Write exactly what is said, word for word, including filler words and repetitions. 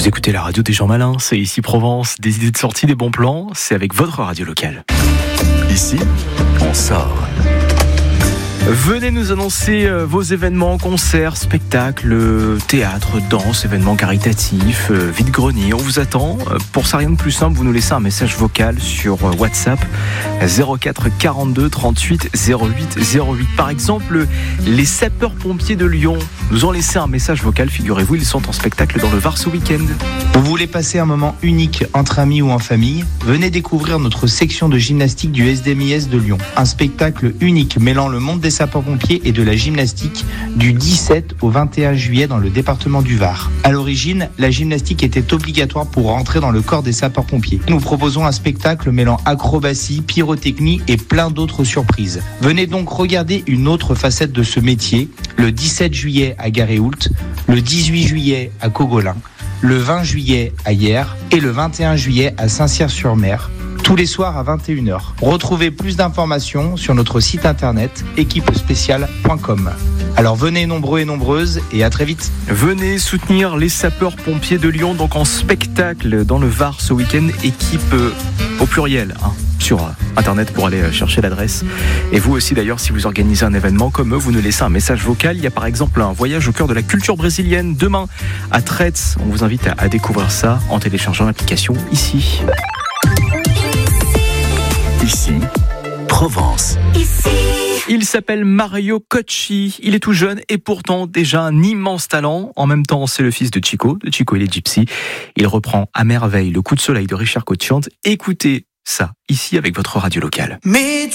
Vous écoutez la radio des gens malins, c'est ici Provence, des idées de sortie, des bons plans, c'est avec votre radio locale. Ici, on sort. Venez nous annoncer vos événements, concerts, spectacles, théâtre, danse, événements caritatifs, vide-grenier. On vous attend. Pour ça, rien de plus simple, vous nous laissez un message vocal sur WhatsApp zéro quatre quarante-deux trente-huit zéro huit zéro huit. Par exemple, les sapeurs-pompiers de Lyon nous ont laissé un message vocal. Figurez-vous, ils sont en spectacle dans le Var ce week-end. Vous voulez passer un moment unique entre amis ou en famille ? Venez découvrir notre section de gymnastique du S D M I S de Lyon. Un spectacle unique mêlant le monde des sapeurs-pompiers et de la gymnastique du dix-sept au vingt et un juillet dans le département du Var. À l'origine, la gymnastique était obligatoire pour rentrer dans le corps des sapeurs-pompiers. Nous proposons un spectacle mêlant acrobatie, pyrotechnie et plein d'autres surprises. Venez donc regarder une autre facette de ce métier le dix-sept juillet à Garéoult, le dix-huit juillet à Cogolin, le vingt juillet à Hyères et le vingt et un juillet à Saint-Cyr-sur-Mer. Tous les soirs à vingt et une heures. Retrouvez plus d'informations sur notre site internet équipe spéciale point com. Alors venez nombreux et nombreuses et à très vite. Venez soutenir les sapeurs-pompiers de Lyon, donc en spectacle dans le Var ce week-end, équipe euh, au pluriel, hein, sur euh, internet pour aller euh, chercher l'adresse. Et vous aussi d'ailleurs, si vous organisez un événement comme eux, vous nous laissez un message vocal. Il y a par exemple un voyage au cœur de la culture brésilienne demain à Tretz. On vous invite à, à découvrir ça en téléchargeant l'application ici. Ici, Provence. Ici. Il s'appelle Mario Cocci, il est tout jeune et pourtant déjà un immense talent. En même temps, c'est le fils de Chico, de Chico et les Gypsy. Il reprend à merveille le coup de soleil de Richard Cotchante. Écoutez ça, ici avec votre radio locale. Mais